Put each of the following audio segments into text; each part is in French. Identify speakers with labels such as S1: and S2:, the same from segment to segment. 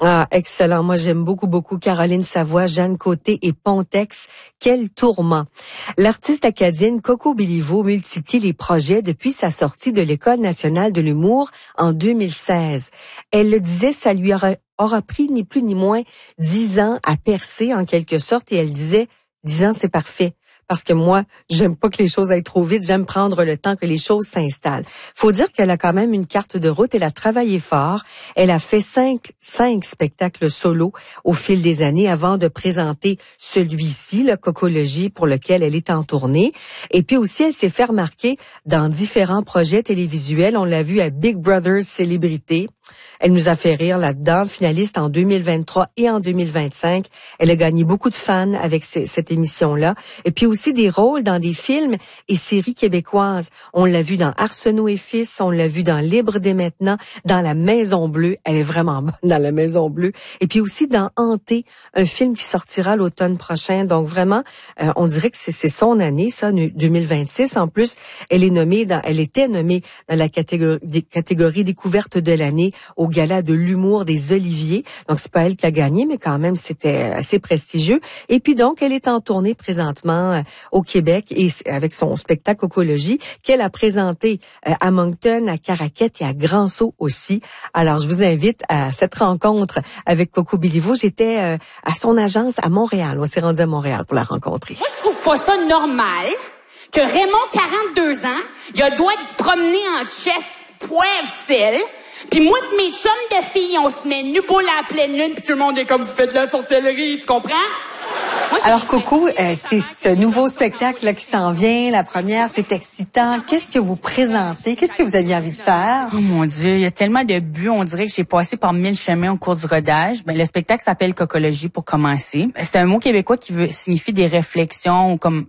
S1: Ah, excellent. Moi, j'aime beaucoup, beaucoup Caroline Savoie, Jeanne Côté et Pontex. Quel tourment. L'artiste acadienne Coco Béliveau multiplie les projets depuis sa sortie de l'École nationale de l'humour en 2016. Elle le disait, ça lui aura pris ni plus ni moins 10 ans à percer en quelque sorte, et elle disait, 10 ans, c'est parfait. Parce que moi, j'aime pas que les choses aillent trop vite. J'aime prendre le temps que les choses s'installent. Faut dire qu'elle a quand même une carte de route. Elle a travaillé fort. Elle a fait cinq spectacles solo au fil des années avant de présenter celui-ci, le Cocologie, pour lequel elle est en tournée. Et puis aussi, elle s'est fait remarquer dans différents projets télévisuels. On l'a vu à Big Brother Célébrité. Elle nous a fait rire là-dedans, finaliste en 2023 et en 2025. Elle a gagné beaucoup de fans avec cette émission-là. Et puis aussi des rôles dans des films et séries québécoises. On l'a vu dans Arsenault et Fils, on l'a vu dans Libre dès maintenant, dans La Maison Bleue. Elle est vraiment bonne dans La Maison Bleue. Et puis aussi dans Hanté, un film qui sortira l'automne prochain. Donc vraiment, on dirait que c'est son année, ça, 2026. En plus, elle était nommée dans la catégorie découverte de l'année au Gala de l'humour des Oliviers. Donc, c'est pas elle qui l'a gagné, mais quand même, c'était assez prestigieux. Et puis donc, elle est en tournée présentement au Québec et avec son spectacle Cocologie qu'elle a présenté à Moncton, à Caraquette et à Grand-Sault aussi. Alors, je vous invite à cette rencontre avec Coco Béliveau. J'étais à son agence à Montréal. On s'est rendu à Montréal pour la rencontrer.
S2: Moi, je trouve pas ça normal que Raymond, 42 ans, il a le droit de se promener en chess poivre-sel. Puis moi de mes chums de filles, on se met nu pour la pleine lune, puis tout le monde est comme, vous faites de la sorcellerie, tu comprends? Moi,
S1: alors Coco, c'est ce nouveau spectacle là qui s'en vient, la première, c'est excitant. Qu'est-ce que vous présentez? Qu'est-ce que vous aviez envie de faire?
S3: Oh mon Dieu, il y a tellement de buts, on dirait que j'ai passé par 1000 chemins au cours du rodage. Le spectacle s'appelle Cocologie pour commencer. C'est un mot québécois qui signifie des réflexions, ou comme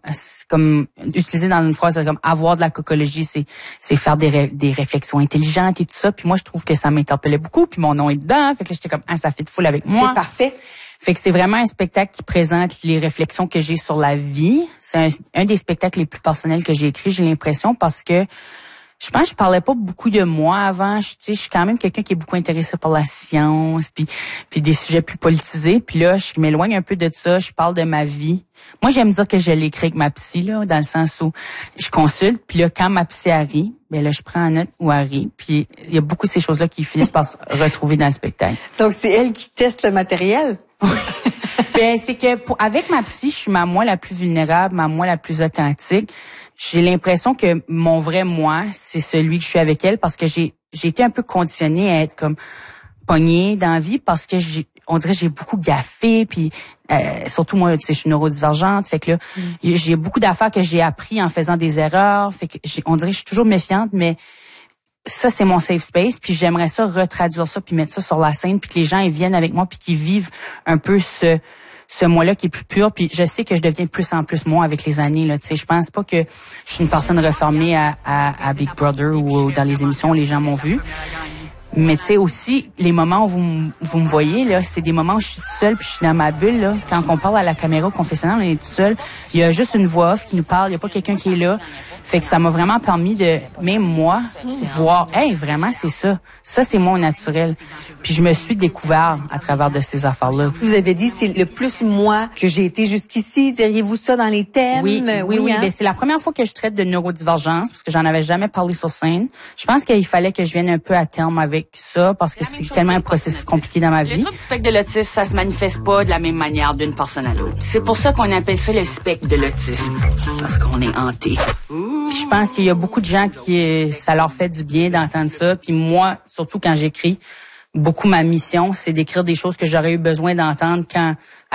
S3: utilisé dans une phrase comme avoir de la cocologie, c'est faire des réflexions intelligentes et tout ça. Puis moi je trouve que ça m'interpellait beaucoup, puis mon nom est dedans, fait que là, j'étais comme ça fit full avec moi.
S1: C'est parfait.
S3: Fait que c'est vraiment un spectacle qui présente les réflexions que j'ai sur la vie. C'est un des spectacles les plus personnels que j'ai écrit, j'ai l'impression, parce que je pense que je parlais pas beaucoup de moi avant. Je suis quand même quelqu'un qui est beaucoup intéressé par la science, puis des sujets plus politisés. Puis là, je m'éloigne un peu de ça. Je parle de ma vie. Moi, j'aime dire que je l'écris avec ma psy, là, dans le sens où je consulte. Puis là, quand ma psy arrive, ben là, je prends en note où elle rit. Puis il y a beaucoup de ces choses-là qui finissent par se retrouver dans le spectacle.
S1: Donc, c'est elle qui teste le matériel?
S3: Ben, c'est que avec ma psy, je suis ma moi la plus vulnérable, ma moi la plus authentique. J'ai l'impression que mon vrai moi, c'est celui que je suis avec elle, parce que j'ai été un peu conditionnée à être comme pognée dans la vie, parce que on dirait que j'ai beaucoup gaffé, puis surtout moi, tu sais, je suis neurodivergente, fait que là, j'ai beaucoup d'affaires que j'ai appris en faisant des erreurs, fait que on dirait que je suis toujours méfiante, mais ça, c'est mon safe space, puis j'aimerais ça retraduire ça, puis mettre ça sur la scène, puis que les gens ils viennent avec moi, puis qu'ils vivent un peu ce moi-là qui est plus pur. Puis je sais que je deviens de plus en plus moi avec les années. Là, tu sais, je pense pas que je suis une personne refermée à Big Brother ou dans les émissions où les gens m'ont vu. Mais tu sais aussi, les moments où vous me voyez, là, c'est des moments où je suis toute seule, puis je suis dans ma bulle. Là. Quand on parle à la caméra au confessionnal, on est tout seul. Il y a juste une voix off qui nous parle, il y a pas quelqu'un qui est là. Fait que ça m'a vraiment permis de, même moi, voir, hey, vraiment, c'est ça. Ça, c'est mon naturel. Puis je me suis découvert à travers de ces affaires-là.
S1: Vous avez dit, c'est le plus moi que j'ai été jusqu'ici. Diriez-vous ça dans les thèmes?
S3: Oui.
S1: Hein?
S3: Ben, c'est la première fois que je traite de neurodivergence, parce que j'en avais jamais parlé sur scène. Je pense qu'il fallait que je vienne un peu à terme avec ça, parce que c'est tellement un processus compliqué dans ma vie.
S2: Le trouble du spectre de l'autisme, ça se manifeste pas de la même manière d'une personne à l'autre. C'est pour ça qu'on appelle ça le spectre de l'autisme. Parce qu'on est hanté.
S3: Je pense qu'il y a beaucoup de gens qui ça leur fait du bien d'entendre ça. Puis moi, surtout quand j'écris, beaucoup ma mission, c'est d'écrire des choses que j'aurais eu besoin d'entendre quand